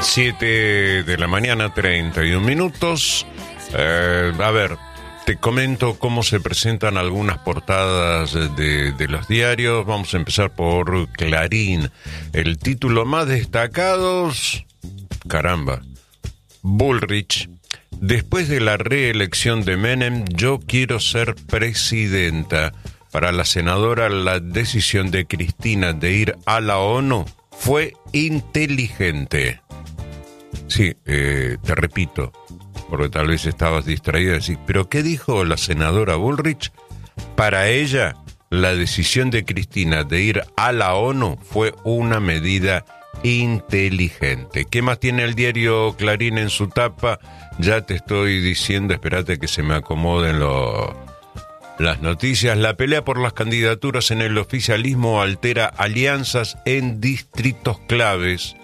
7 de la mañana, 31 minutos. A ver, te comento cómo se presentan algunas portadas de los diarios. Vamos a empezar por Clarín. El título más destacado, caramba, Bullrich. Después de la reelección de Menem, yo quiero ser presidenta. Para la senadora, la decisión de Cristina de ir a la ONU fue inteligente. Sí, te repito, porque tal vez estabas distraída, decir, ¿pero qué dijo la senadora Bullrich? Para ella, la decisión de Cristina de ir a la ONU fue una medida inteligente. ¿Qué más tiene el diario Clarín en su tapa? Ya te estoy diciendo, espérate que se me acomoden las noticias. La pelea por las candidaturas en el oficialismo altera alianzas en distritos claves.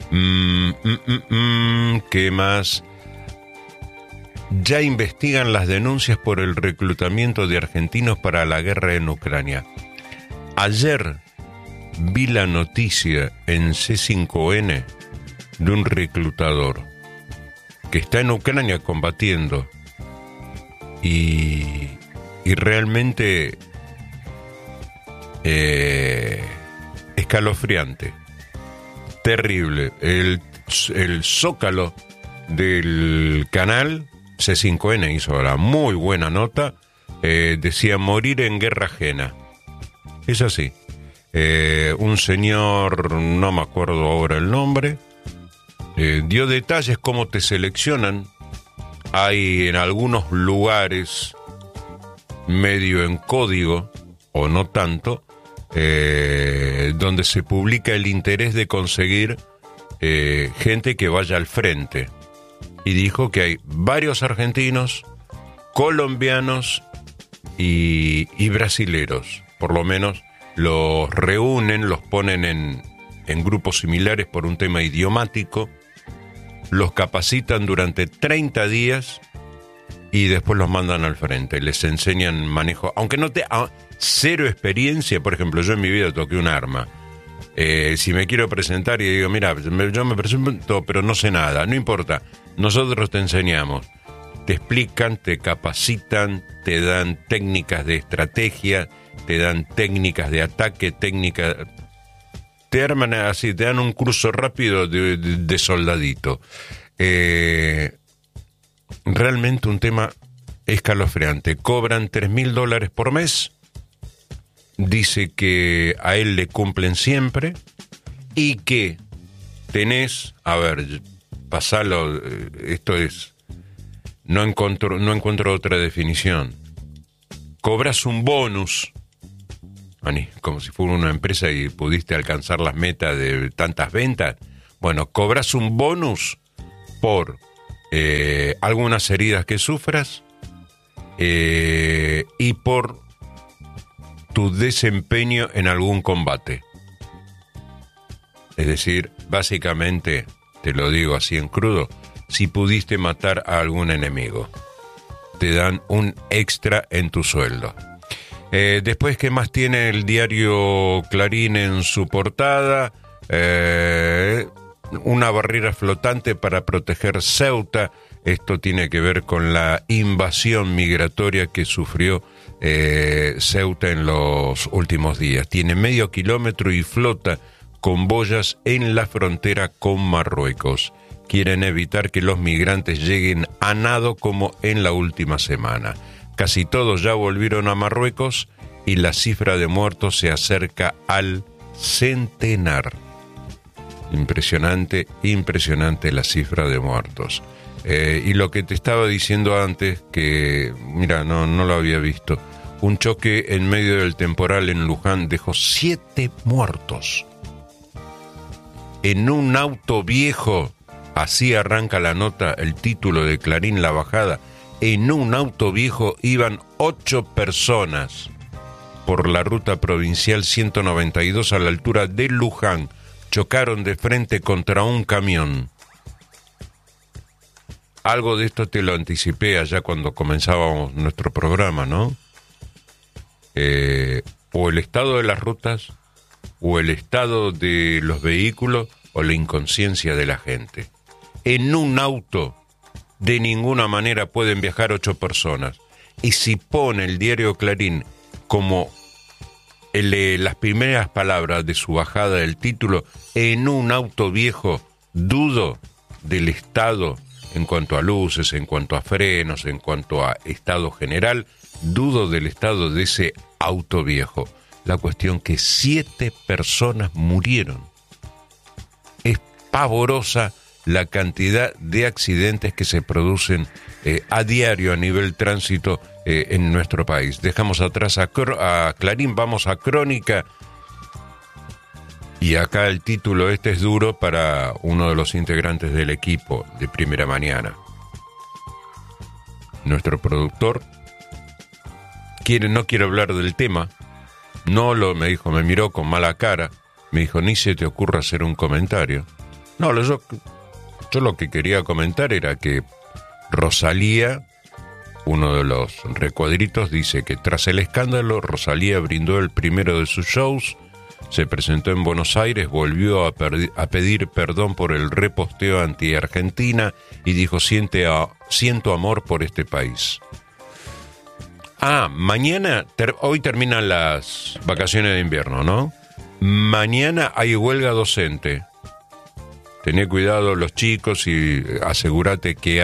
¿Qué más? Ya investigan las denuncias por el reclutamiento de argentinos para la guerra en Ucrania. Ayer vi la noticia en C5N de un reclutador que está en Ucrania combatiendo y realmente escalofriante, terrible. El Zócalo del canal C5N hizo la muy buena nota, decía morir en guerra ajena. Es así. Un señor, no me acuerdo ahora el nombre, dio detalles cómo te seleccionan. Hay en algunos lugares medio en código, o no tanto, donde se publica el interés de conseguir gente que vaya al frente. Y dijo que hay varios argentinos, colombianos y brasileros. Por lo menos los reúnen, los ponen en grupos similares por un tema idiomático, los capacitan durante 30 días y después los mandan al frente, les enseñan manejo, aunque no cero experiencia. Por ejemplo, yo en mi vida toqué un arma. Si me quiero presentar y digo, mira, yo me presento, pero no sé nada, no importa, nosotros te enseñamos, te explican, te capacitan, te dan técnicas de estrategia, te dan técnicas de ataque, te arman así, te dan un curso rápido de soldadito. Realmente un tema escalofriante. Cobran $3,000 por mes. Dice que a él le cumplen siempre y que tenés, a ver, pasalo, esto es, no encuentro otra definición. Cobras un bonus, como si fuera una empresa y pudiste alcanzar las metas de tantas ventas. Bueno, cobras un bonus por algunas heridas que sufras y por tu desempeño en algún combate. Es decir, básicamente, te lo digo así en crudo, si pudiste matar a algún enemigo, te dan un extra en tu sueldo. Después, ¿qué más tiene el diario Clarín en su portada? Una barrera flotante para proteger Ceuta. Esto tiene que ver con la invasión migratoria que sufrió Ceuta en los últimos días. Tiene medio kilómetro y flota con boyas en la frontera con Marruecos. Quieren evitar que los migrantes lleguen a nado como en la última semana. Casi todos ya volvieron a Marruecos y la cifra de muertos se acerca al centenar. Impresionante la cifra de muertos. Y lo que te estaba diciendo antes, que mira, no lo había visto. Un choque en medio del temporal en Luján dejó 7 muertos. En un auto viejo, así arranca la nota, el título de Clarín, La Bajada. En un auto viejo iban 8 personas por la ruta provincial 192 a la altura de Luján. Chocaron de frente contra un camión. Algo de esto te lo anticipé allá cuando comenzábamos nuestro programa, ¿no? O el estado de las rutas, o el estado de los vehículos, o la inconsciencia de la gente. En un auto de ninguna manera pueden viajar 8 personas. Y si pone el diario Clarín como las primeras palabras de su bajada del título, en un auto viejo, dudo del estado en cuanto a luces, en cuanto a frenos, en cuanto a estado general, dudo del estado de ese auto viejo. La cuestión que 7 personas murieron. Es pavorosa la cantidad de accidentes que se producen a diario a nivel tránsito en nuestro país. Dejamos atrás a Clarín, vamos a Crónica. Y acá el título es duro para uno de los integrantes del equipo de Primera Mañana. Nuestro productor no quiere hablar del tema. Me dijo, me miró con mala cara. Me dijo, ni se te ocurra hacer un comentario. No, yo lo que quería comentar era que Rosalía, uno de los recuadritos, dice que tras el escándalo, Rosalía brindó el primero de sus shows, se presentó en Buenos Aires, volvió a pedir perdón por el reposteo anti-Argentina y dijo, siento amor por este país. Hoy terminan las vacaciones de invierno, ¿no? Mañana hay huelga docente. Tené cuidado los chicos y asegúrate que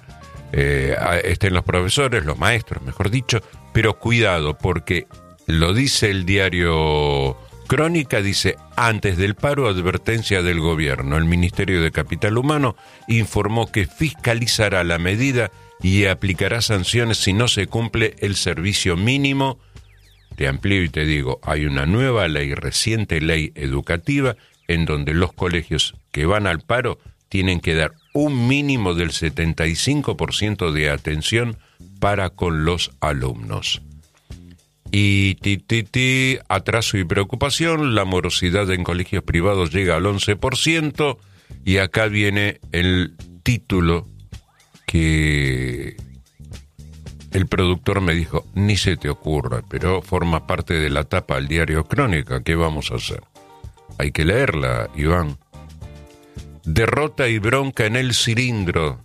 estén los profesores, los maestros, mejor dicho, pero cuidado porque lo dice el diario Crónica, dice, antes del paro, advertencia del gobierno. El Ministerio de Capital Humano informó que fiscalizará la medida y aplicará sanciones si no se cumple el servicio mínimo. Te amplío y te digo, hay una nueva ley, reciente ley educativa, en donde los colegios que van al paro tienen que dar un mínimo del 75% de atención para con los alumnos. Y atraso y preocupación, la morosidad en colegios privados llega al 11%, y acá viene el título que el productor me dijo, ni se te ocurra, pero forma parte de la tapa del diario Crónica, ¿qué vamos a hacer? Hay que leerla, Iván. Derrota y bronca en el cilindro.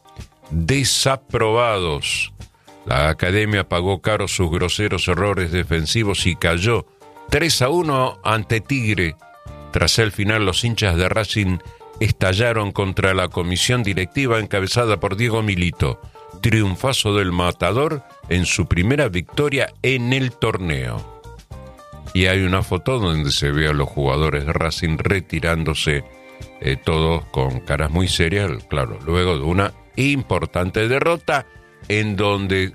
Desaprobados. La academia pagó caro sus groseros errores defensivos y cayó 3-1 ante Tigre. Tras el final, los hinchas de Racing estallaron contra la comisión directiva encabezada por Diego Milito. Triunfazo del Matador en su primera victoria en el torneo. Y hay una foto donde se ve a los jugadores de Racing retirándose, todos con caras muy serias, claro, luego de una importante derrota en donde,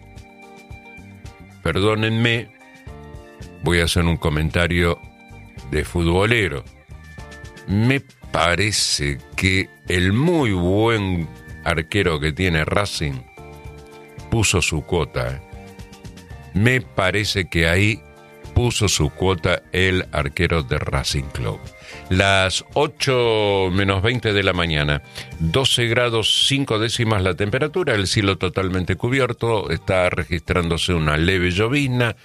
perdónenme, voy a hacer un comentario de futbolero. Me parece que el muy buen arquero que tiene Racing puso su cuota. Me parece que ahí puso su cuota el arquero de Racing Club. Las 8:20 de la mañana, 12 grados 5 décimas la temperatura, el cielo totalmente cubierto, está registrándose una leve llovizna.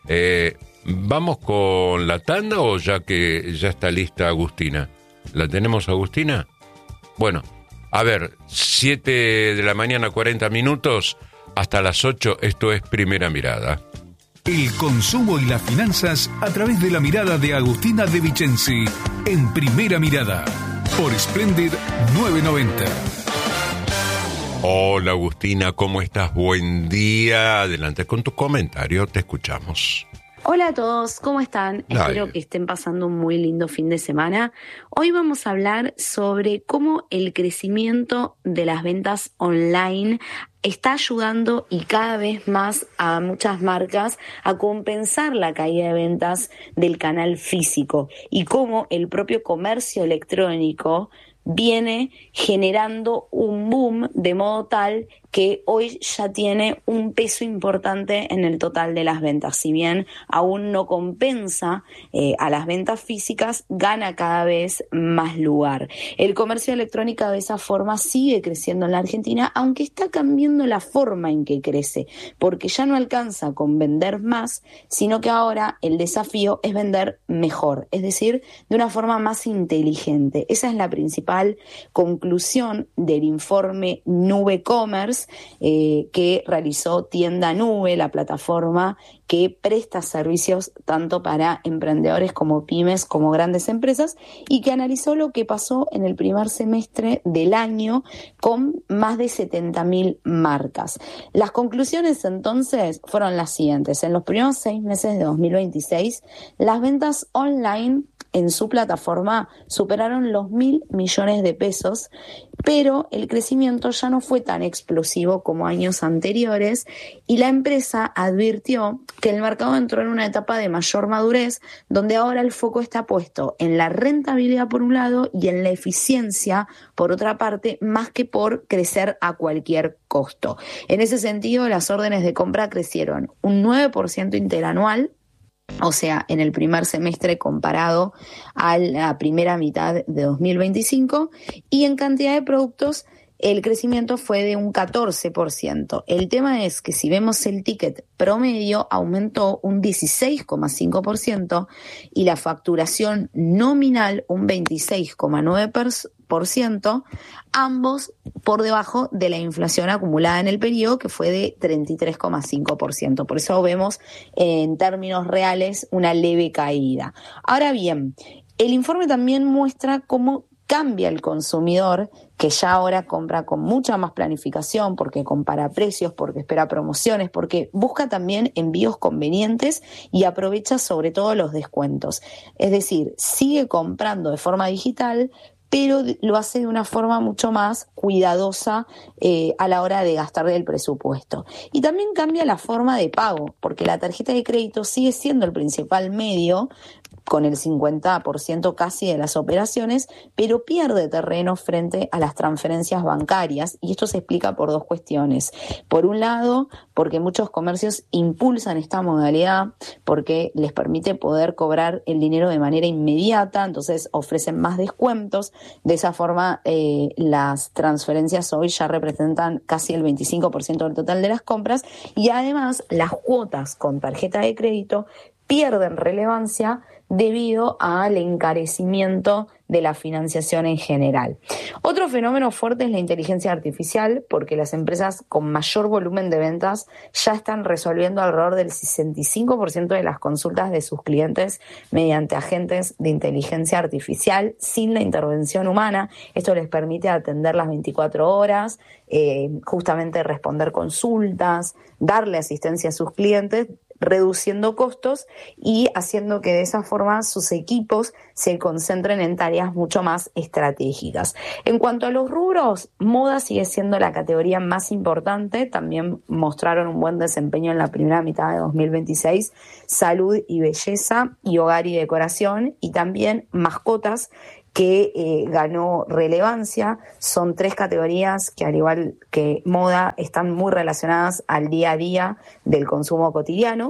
¿Vamos con la tanda o ya está lista Agustina? ¿La tenemos, Agustina? Bueno, a ver, 7 de la mañana, 40 minutos, hasta las 8, esto es Primera Mirada. El consumo y las finanzas a través de la mirada de Agustina De Vicenzi en Primera Mirada, por Splendid 990. Hola Agustina, ¿cómo estás? Buen día. Adelante con tu comentario, te escuchamos. Hola a todos, ¿cómo están? Espero que estén pasando un muy lindo fin de semana. Hoy vamos a hablar sobre cómo el crecimiento de las ventas online está ayudando y cada vez más a muchas marcas a compensar la caída de ventas del canal físico y cómo el propio comercio electrónico viene generando un boom de modo tal que hoy ya tiene un peso importante en el total de las ventas. Si bien aún no compensa a las ventas físicas, gana cada vez más lugar. El comercio electrónico de esa forma sigue creciendo en la Argentina, aunque está cambiando la forma en que crece, porque ya no alcanza con vender más, sino que ahora el desafío es vender mejor, es decir, de una forma más inteligente. Esa es la principal conclusión del informe Nube Commerce que realizó Tienda Nube, la plataforma que presta servicios tanto para emprendedores como pymes, como grandes empresas, y que analizó lo que pasó en el primer semestre del año con más de 70.000 marcas. Las conclusiones entonces fueron las siguientes. En los primeros 6 meses de 2026, las ventas online en su plataforma superaron los 1.000 millones de pesos, pero el crecimiento ya no fue tan explosivo como años anteriores y la empresa advirtió que el mercado entró en una etapa de mayor madurez, donde ahora el foco está puesto en la rentabilidad por un lado y en la eficiencia por otra parte, más que por crecer a cualquier costo. En ese sentido, las órdenes de compra crecieron un 9% interanual, o sea, en el primer semestre comparado a la primera mitad de 2025, y en cantidad de productos el crecimiento fue de un 14%. El tema es que si vemos el ticket promedio aumentó un 16,5% y la facturación nominal un 26,9%, ambos por debajo de la inflación acumulada en el periodo, que fue de 33,5%. Por eso vemos en términos reales una leve caída. Ahora bien, el informe también muestra cómo cambia el consumidor, que ya ahora compra con mucha más planificación, porque compara precios, porque espera promociones, porque busca también envíos convenientes y aprovecha sobre todo los descuentos. Es decir, sigue comprando de forma digital, pero lo hace de una forma mucho más cuidadosa a la hora de gastar del presupuesto. Y también cambia la forma de pago, porque la tarjeta de crédito sigue siendo el principal medio, con el 50% casi de las operaciones, pero pierde terreno frente a las transferencias bancarias, y esto se explica por dos cuestiones. Por un lado, porque muchos comercios impulsan esta modalidad, porque les permite poder cobrar el dinero de manera inmediata, entonces ofrecen más descuentos. De esa forma, las transferencias hoy ya representan casi el 25% del total de las compras, y además las cuotas con tarjeta de crédito pierden relevancia debido al encarecimiento de la financiación en general. Otro fenómeno fuerte es la inteligencia artificial, porque las empresas con mayor volumen de ventas ya están resolviendo alrededor del 65% de las consultas de sus clientes mediante agentes de inteligencia artificial sin la intervención humana. Esto les permite atender las 24 horas, justamente responder consultas, darle asistencia a sus clientes, reduciendo costos y haciendo que de esa forma sus equipos se concentren en tareas mucho más estratégicas. En cuanto a los rubros, moda sigue siendo la categoría más importante, también mostraron un buen desempeño en la primera mitad de 2026, salud y belleza y hogar y decoración, y también mascotas, que ganó relevancia. Son 3 categorías que, al igual que moda, están muy relacionadas al día a día del consumo cotidiano.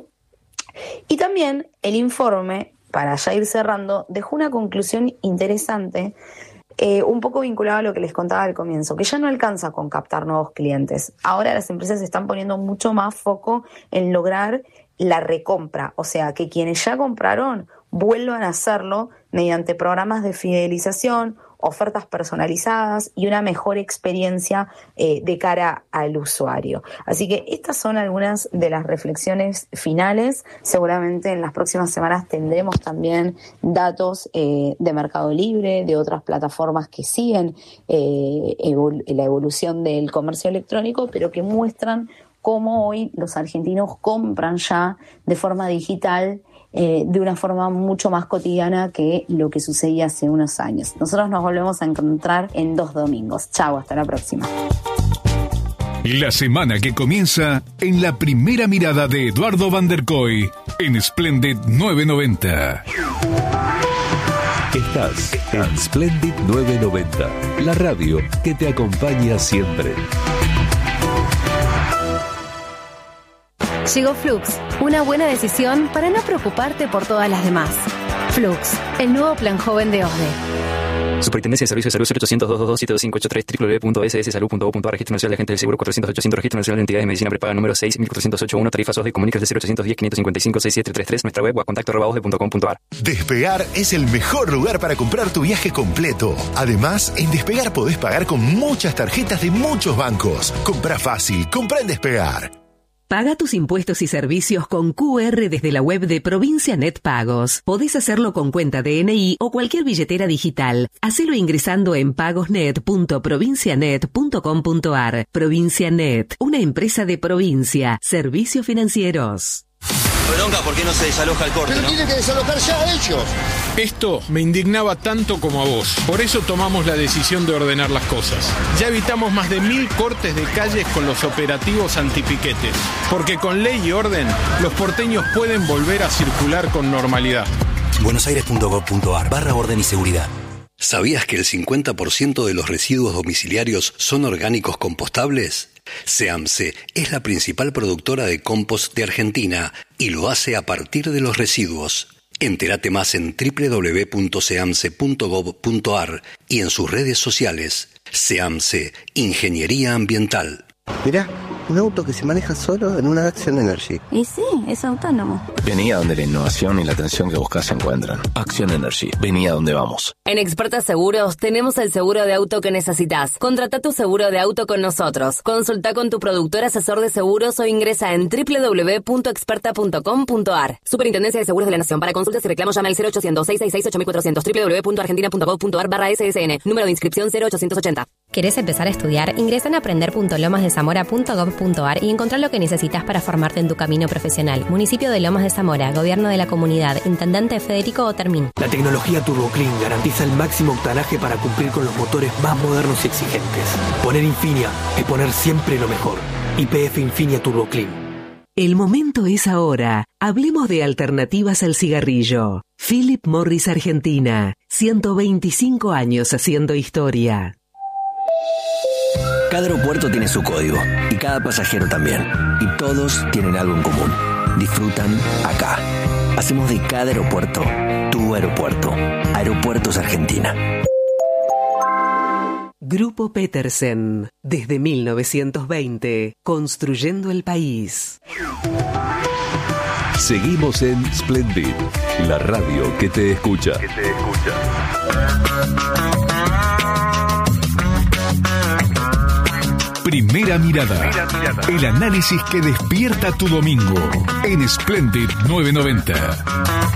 Y también el informe, para ya ir cerrando, dejó una conclusión interesante, un poco vinculado a lo que les contaba al comienzo, que ya no alcanza con captar nuevos clientes. Ahora las empresas están poniendo mucho más foco en lograr la recompra, o sea, que quienes ya compraron vuelvan a hacerlo mediante programas de fidelización, ofertas personalizadas y una mejor experiencia de cara al usuario. Así que estas son algunas de las reflexiones finales. Seguramente en las próximas semanas tendremos también datos de Mercado Libre, de otras plataformas que siguen la evolución del comercio electrónico, pero que muestran cómo hoy los argentinos compran ya de forma digital, de una forma mucho más cotidiana que lo que sucedía hace unos años. Nosotros nos volvemos a encontrar en 2 domingos. Chau, hasta la próxima. La semana que comienza en la primera mirada de Eduardo Van der Kooi en Splendid 990. Estás en Splendid 990, la radio que te acompaña siempre. Llegó Flux, una buena decisión para no preocuparte por todas las demás. Flux, el nuevo plan joven de OSDE. Superintendencia de Servicios de Salud 0800-222-7583 www.sssalud.gov.ar. Registro Nacional de Agentes del Seguro 400-800. Registro Nacional de Entidades de Medicina Prepaga número 6.408.1. Tarifas OSDE. Comuníquese al 0810-555-6733. Nuestra web @osde.com.ar. Despegar es el mejor lugar para comprar tu viaje completo. Además, en Despegar podés pagar con muchas tarjetas de muchos bancos. Compra fácil, compra en Despegar. Paga tus impuestos y servicios con QR desde la web de Provincia Net Pagos. Podés hacerlo con cuenta DNI o cualquier billetera digital. Hacelo ingresando en pagosnet.provincianet.com.ar. Provincia Net, una empresa de provincia. Servicios financieros. Bronca, ¿por qué no se desaloja el corte? Pero tienen que desalojar ya ellos. Esto me indignaba tanto como a vos. Por eso tomamos la decisión de ordenar las cosas. Ya evitamos más de 1000 cortes de calles con los operativos antipiquetes. Porque con ley y orden, los porteños pueden volver a circular con normalidad. buenosaires.gov.ar/orden y seguridad. ¿Sabías que el 50% de los residuos domiciliarios son orgánicos compostables? SEAMSE es la principal productora de compost de Argentina y lo hace a partir de los residuos. Entérate más en www.seamse.gov.ar y en sus redes sociales. SEAMSE, Ingeniería Ambiental. Mirá, un auto que se maneja solo en una Action Energy. Y sí, es autónomo. Vení a donde la innovación y la atención que buscas se encuentran. Action Energy. Vení a donde vamos. En Experta Seguros tenemos el seguro de auto que necesitas. Contrata tu seguro de auto con nosotros. Consulta con tu productor asesor de seguros o ingresa en www.experta.com.ar. Superintendencia de Seguros de la Nación. Para consultas y reclamos llama al 0800-666-8400. www.argentina.gov.ar/SSN. Número de inscripción 0880. ¿Querés empezar a estudiar? Ingresa en aprender.lomasdesamora.gov.ar y encontrá lo que necesitas para formarte en tu camino profesional. Municipio de Lomas de Zamora, Gobierno de la Comunidad, Intendente Federico Otermín. La tecnología Turbo Clean garantiza el máximo octanaje para cumplir con los motores más modernos y exigentes. Poner Infinia es poner siempre lo mejor. YPF Infinia Turbo Clean. El momento es ahora. Hablemos de alternativas al cigarrillo. Philip Morris Argentina. 125 años haciendo historia. Cada aeropuerto tiene su código y cada pasajero también. Y todos tienen algo en común. Disfrutan acá. Hacemos de cada aeropuerto tu aeropuerto. Aeropuertos Argentina. Grupo Petersen. Desde 1920, construyendo el país. Seguimos en Splendid, la radio que te escucha. Primera mirada. El análisis que despierta tu domingo en Splendid 990.